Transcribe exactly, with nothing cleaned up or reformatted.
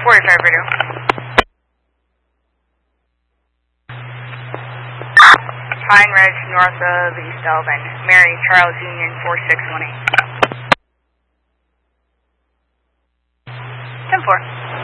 forty-five radio. Pine Ridge, north of East Elvin. Mary, Charles Union, four six one eight. ten four.